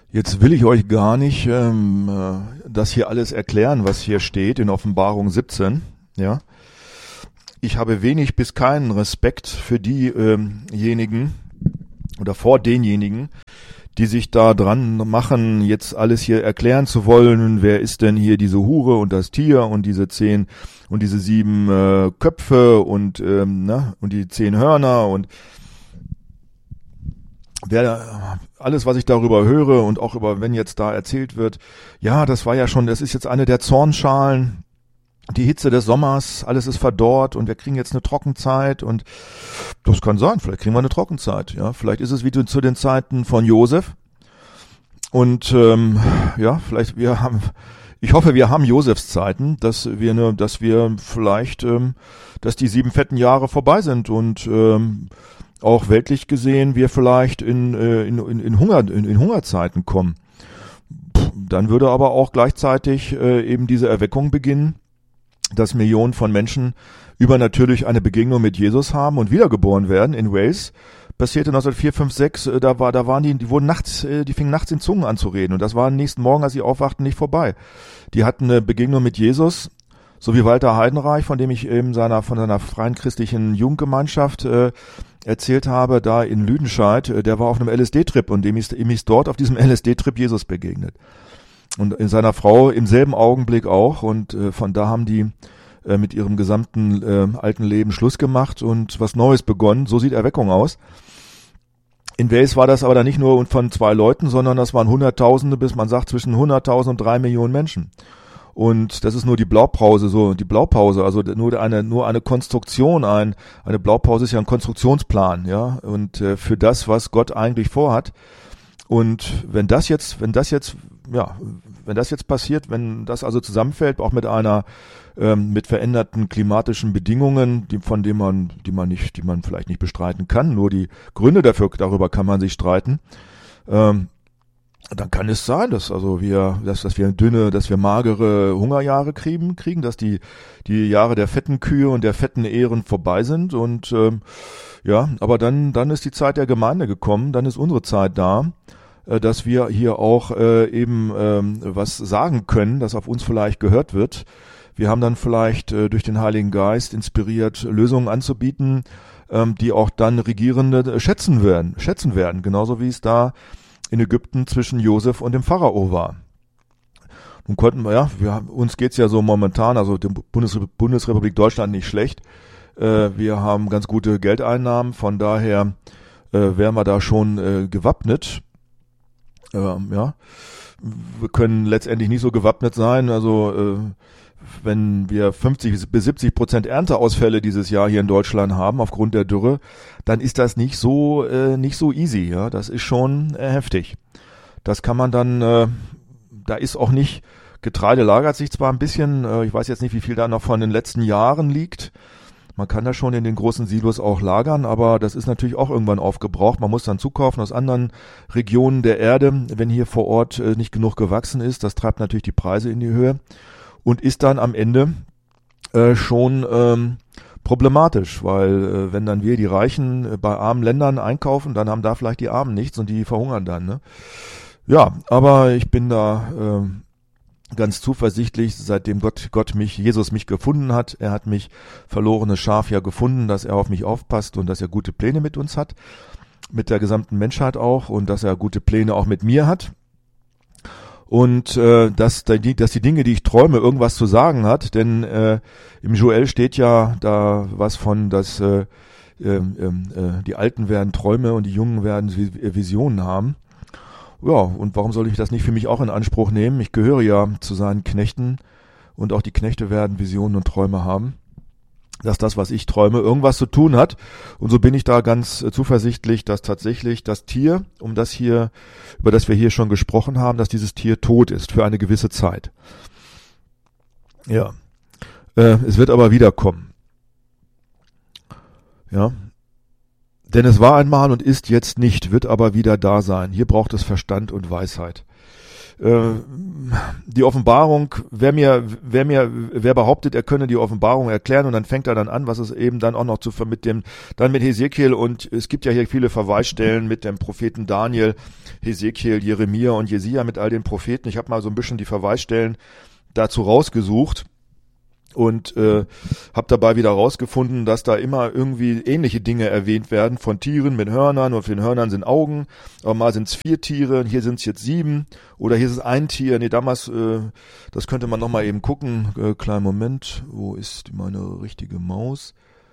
Jetzt will ich euch gar nicht das hier alles erklären, was hier steht in Offenbarung 17. Ja, ich habe wenig bis keinen Respekt für diejenigen oder vor denjenigen, die sich da dran machen, jetzt alles hier erklären zu wollen. Wer ist denn hier diese Hure und das Tier und diese 10 und diese 7 Köpfe und die 10 Hörner und alles, was ich darüber höre und auch über, wenn jetzt da erzählt wird, ja, das ist jetzt eine der Zornschalen, die Hitze des Sommers, alles ist verdorrt und wir kriegen jetzt eine Trockenzeit und das kann sein, vielleicht kriegen wir eine Trockenzeit, ja, vielleicht ist es wie zu den Zeiten von Josef und ich hoffe, wir haben Josefs Zeiten, dass die 7 fetten Jahre vorbei sind und auch weltlich gesehen wir vielleicht in Hungerzeiten kommen. Dann würde aber auch gleichzeitig eben diese Erweckung beginnen, dass Millionen von Menschen übernatürlich eine Begegnung mit Jesus haben und wiedergeboren werden. In Wales passierte 1904, 5, 6, die fingen nachts in Zungen an zu reden und das war am nächsten Morgen, als sie aufwachten, nicht vorbei. Die hatten eine Begegnung mit Jesus, so wie Walter Heidenreich, von dem ich eben von seiner freien christlichen Jugendgemeinschaft erzählt habe, da in Lüdenscheid, der war auf einem LSD-Trip und ihm ist dort auf diesem LSD-Trip Jesus begegnet. Und in seiner Frau im selben Augenblick auch und von da haben die mit ihrem gesamten alten Leben Schluss gemacht und was Neues begonnen. So sieht Erweckung aus. In Wales war das aber dann nicht nur von 2 Leuten, sondern das waren Hunderttausende bis man sagt zwischen 100.000 und 3 Millionen Menschen. Und das ist nur die Blaupause, also nur eine Konstruktion, eine Blaupause ist ja ein Konstruktionsplan, ja, und für das, was Gott eigentlich vorhat. Und wenn das jetzt passiert, wenn das also zusammenfällt, auch mit veränderten klimatischen Bedingungen, die man vielleicht nicht bestreiten kann, nur die Gründe darüber kann man sich streiten, dann kann es sein, dass wir magere Hungerjahre kriegen, dass die Jahre der fetten Kühe und der fetten Ähren vorbei sind und aber dann ist die Zeit der Gemeinde gekommen, dann ist unsere Zeit da, dass wir hier auch was sagen können, das auf uns vielleicht gehört wird. Wir haben dann vielleicht durch den Heiligen Geist inspiriert, Lösungen anzubieten, die auch dann Regierende schätzen werden, genauso wie es da in Ägypten zwischen Josef und dem Pharao war. Nun uns geht's ja so momentan, also der Bundesrepublik Deutschland nicht schlecht. Wir haben ganz gute Geldeinnahmen, von daher wären wir da schon gewappnet. Wir können letztendlich nicht so gewappnet sein, also wenn wir 50 bis 70% Ernteausfälle dieses Jahr hier in Deutschland haben aufgrund der Dürre, dann ist das nicht so easy, ja, das ist schon heftig. Das kann man dann, da ist auch nicht, Getreide lagert sich zwar ein bisschen, ich weiß jetzt nicht, wie viel da noch von den letzten Jahren liegt, man kann das schon in den großen Silos auch lagern, aber das ist natürlich auch irgendwann aufgebraucht, man muss dann zukaufen aus anderen Regionen der Erde, wenn hier vor Ort nicht genug gewachsen ist, das treibt natürlich die Preise in die Höhe. Und ist dann am Ende schon problematisch, weil wenn dann wir die Reichen bei armen Ländern einkaufen, dann haben da vielleicht die Armen nichts und die verhungern dann. Ne? Ja, aber ich bin da ganz zuversichtlich, seitdem Jesus mich gefunden hat. Er hat mich verlorenes Schaf ja gefunden, dass er auf mich aufpasst und dass er gute Pläne mit uns hat, mit der gesamten Menschheit auch und dass er gute Pläne auch mit mir hat. Und dass die Dinge, die ich träume, irgendwas zu sagen hat, denn im Joel steht ja da was von, dass die Alten werden Träume und die Jungen werden Visionen haben. Ja, und warum soll ich das nicht für mich auch in Anspruch nehmen? Ich gehöre ja zu seinen Knechten und auch die Knechte werden Visionen und Träume haben, dass das, was ich träume, irgendwas zu tun hat. Und so bin ich da ganz zuversichtlich, dass tatsächlich das Tier, über das wir hier schon gesprochen haben, dass dieses Tier tot ist für eine gewisse Zeit. Ja, es wird aber wiederkommen. Ja, denn es war einmal und ist jetzt nicht, wird aber wieder da sein. Hier braucht es Verstand und Weisheit. die Offenbarung, wer behauptet, er könne die Offenbarung erklären und dann fängt er dann an, was es eben dann auch noch mit Hesekiel, und es gibt ja hier viele Verweisstellen mit dem Propheten Daniel, Hesekiel, Jeremia und Jesaja, mit all den Propheten. Ich habe mal so ein bisschen die Verweisstellen dazu rausgesucht und habe dabei wieder rausgefunden, dass da immer irgendwie ähnliche Dinge erwähnt werden von Tieren mit Hörnern, und für den Hörnern sind Augen, aber mal sind es 4 Tiere, hier sind es jetzt 7 oder hier ist es ein Tier. Nee, damals, das könnte man nochmal eben gucken. Kleinen Moment, wo ist meine richtige Maus?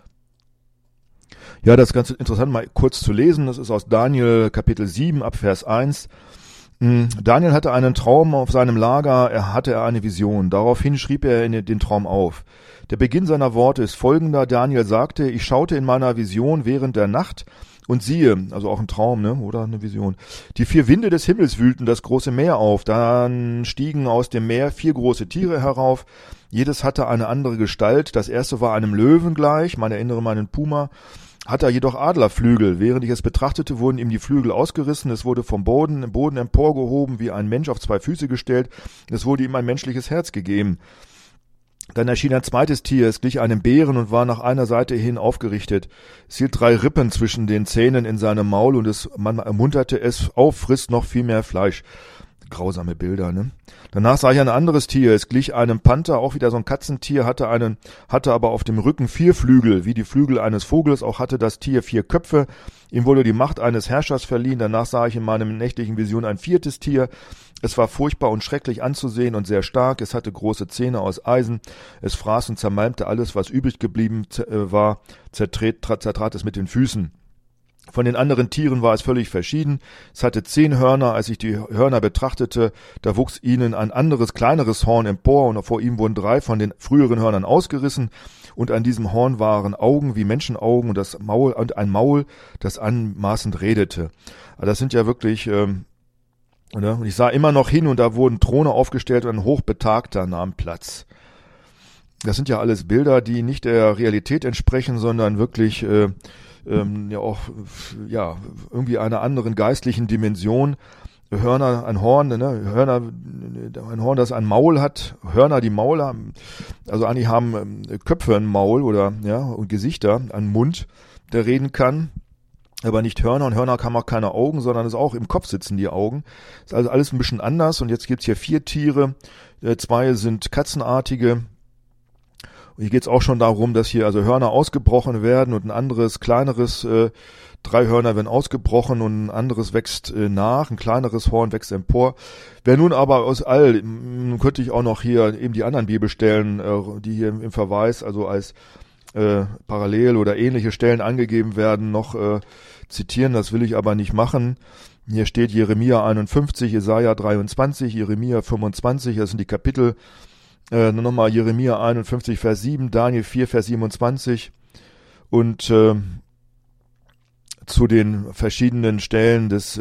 Ja, das ist ganz interessant, mal kurz zu lesen. Das ist aus Daniel Kapitel 7 ab Vers 1. Daniel hatte einen Traum auf seinem Lager, hatte eine Vision. Daraufhin schrieb er den Traum auf. Der Beginn seiner Worte ist folgender. Daniel sagte, ich schaute in meiner Vision während der Nacht und siehe, also auch ein Traum, ne, oder eine Vision. Die 4 Winde des Himmels wühlten das große Meer auf. Dann stiegen aus dem Meer 4 große Tiere herauf. Jedes hatte eine andere Gestalt. Das erste war einem Löwen gleich, man erinnere mal an einen Puma. Hatte er jedoch Adlerflügel. Während ich es betrachtete, wurden ihm die Flügel ausgerissen. Es wurde vom Boden emporgehoben, wie ein Mensch auf 2 Füße gestellt. Es wurde ihm ein menschliches Herz gegeben. Dann erschien ein zweites Tier, es glich einem Bären und war nach einer Seite hin aufgerichtet. Es hielt 3 Rippen zwischen den Zähnen in seinem Maul und man ermunterte es auf, frisst noch viel mehr Fleisch. Grausame Bilder, ne? Danach sah ich ein anderes Tier, es glich einem Panther, auch wieder so ein Katzentier, hatte aber auf dem Rücken 4 Flügel, wie die Flügel eines Vogels, auch hatte das Tier 4 Köpfe, ihm wurde die Macht eines Herrschers verliehen. Danach sah ich in meinem nächtlichen Vision ein 4. Tier, es war furchtbar und schrecklich anzusehen und sehr stark, es hatte große Zähne aus Eisen, es fraß und zermalmte alles, was übrig geblieben war, zertrat es mit den Füßen. Von den anderen Tieren war es völlig verschieden. Es hatte 10 Hörner. Als ich die Hörner betrachtete, da wuchs ihnen ein anderes, kleineres Horn empor und vor ihm wurden 3 von den früheren Hörnern ausgerissen und an diesem Horn waren Augen wie Menschenaugen und ein Maul, das anmaßend redete. Aber das sind ja wirklich, und ich sah immer noch hin und da wurden Throne aufgestellt und ein Hochbetagter nahm Platz. Das sind ja alles Bilder, die nicht der Realität entsprechen, sondern wirklich irgendwie einer anderen geistlichen Dimension. Hörner, ein Horn, ein Horn, das ein Maul hat, Hörner, die Maul haben, also eigentlich haben Köpfe ein Maul und Gesichter, einen Mund, der reden kann, aber nicht Hörner, und Hörner haben auch keine Augen, sondern es auch im Kopf sitzen die Augen. Ist also alles ein bisschen anders, und jetzt gibt's hier 4 Tiere, 2 sind katzenartige. Und hier geht's auch schon darum, dass hier also Hörner ausgebrochen werden und ein anderes, kleineres, 3 Hörner werden ausgebrochen und ein anderes wächst nach, ein kleineres Horn wächst empor. Wer nun aber könnte ich auch noch hier eben die anderen Bibelstellen, die hier im Verweis, also als parallel oder ähnliche Stellen angegeben werden, noch zitieren, das will ich aber nicht machen. Hier steht Jeremia 51, Jesaja 23, Jeremia 25, das sind die Kapitel. Nochmal Jeremia 51, Vers 7, Daniel 4, Vers 27 und zu den verschiedenen Stellen des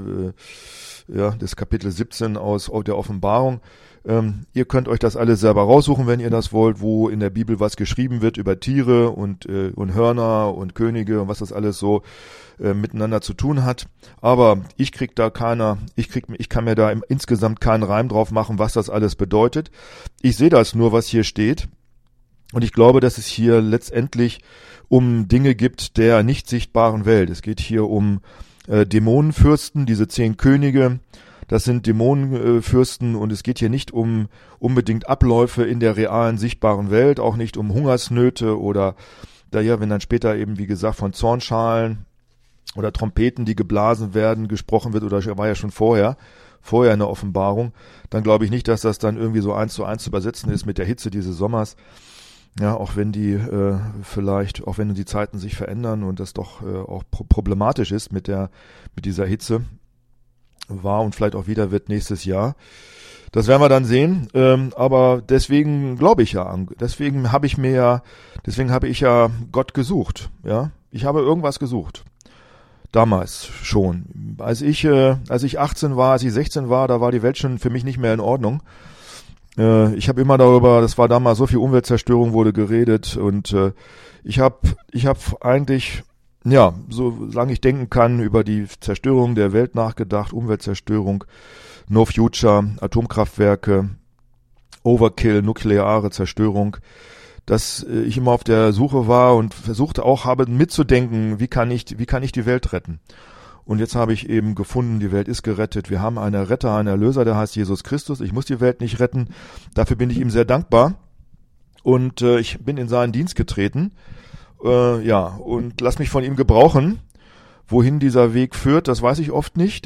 Kapitel 17 aus der Offenbarung. Ihr könnt euch das alles selber raussuchen, wenn ihr das wollt, wo in der Bibel was geschrieben wird über Tiere und Hörner und Könige und was das alles so miteinander zu tun hat. Aber ich kann mir da insgesamt keinen Reim drauf machen, was das alles bedeutet. Ich sehe das nur, was hier steht. Und ich glaube, dass es hier letztendlich um Dinge gibt der nicht sichtbaren Welt. Es geht hier um Dämonenfürsten, diese 10 Könige. Das sind Dämonenfürsten, und es geht hier nicht um unbedingt Abläufe in der realen, sichtbaren Welt, auch nicht um Hungersnöte oder wenn dann später eben, wie gesagt, von Zornschalen oder Trompeten, die geblasen werden, gesprochen wird, oder war ja schon vorher in der Offenbarung, dann glaube ich nicht, dass das dann irgendwie so 1:1 zu übersetzen ist mit der Hitze dieses Sommers. Ja, auch wenn die auch wenn die Zeiten sich verändern und das doch auch problematisch ist mit dieser Hitze, war und vielleicht auch wieder wird nächstes Jahr. Das werden wir dann sehen, aber deswegen glaube ich ja, deswegen habe ich ja Gott gesucht, ja. Ich habe irgendwas gesucht. Damals schon. Als ich 18 war, als ich 16 war, da war die Welt schon für mich nicht mehr in Ordnung. Ich habe immer das war damals so viel Umweltzerstörung wurde geredet, und ich habe eigentlich ja, solange ich denken kann, über die Zerstörung der Welt nachgedacht, Umweltzerstörung, No Future, Atomkraftwerke, Overkill, nukleare Zerstörung, dass ich immer auf der Suche war und versucht auch habe mitzudenken, wie kann ich die Welt retten. Und jetzt habe ich eben gefunden, die Welt ist gerettet. Wir haben einen Retter, einen Erlöser, der heißt Jesus Christus. Ich muss die Welt nicht retten. Dafür bin ich ihm sehr dankbar. Und ich bin in seinen Dienst getreten. Und lass mich von ihm gebrauchen. Wohin dieser Weg führt, das weiß ich oft nicht.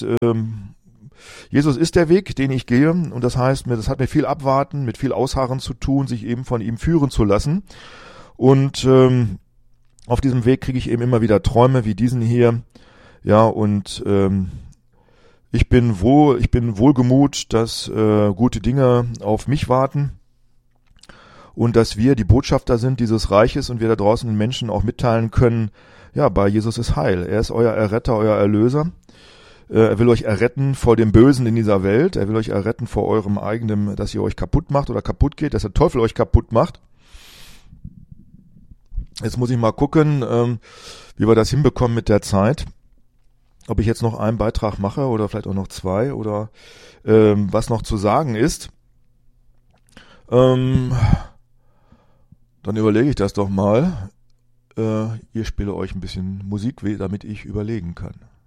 Jesus ist der Weg, den ich gehe. Und das heißt, das hat mit viel Abwarten, mit viel Ausharren zu tun, sich eben von ihm führen zu lassen. Und auf diesem Weg kriege ich eben immer wieder Träume wie diesen hier. Ja, und ich bin wohlgemut, dass gute Dinge auf mich warten und dass wir die Botschafter sind dieses Reiches und wir da draußen den Menschen auch mitteilen können, ja, bei Jesus ist Heil. Er ist euer Erretter, euer Erlöser. Er will euch erretten vor dem Bösen in dieser Welt. Er will euch erretten vor eurem eigenen, dass ihr euch kaputt macht oder kaputt geht, dass der Teufel euch kaputt macht. Jetzt muss ich mal gucken, wie wir das hinbekommen mit der Zeit. Ob ich jetzt noch einen Beitrag mache oder vielleicht auch noch zwei oder was noch zu sagen ist. Dann überlege ich das doch mal. Ich spiele euch ein bisschen Musik, damit ich überlegen kann.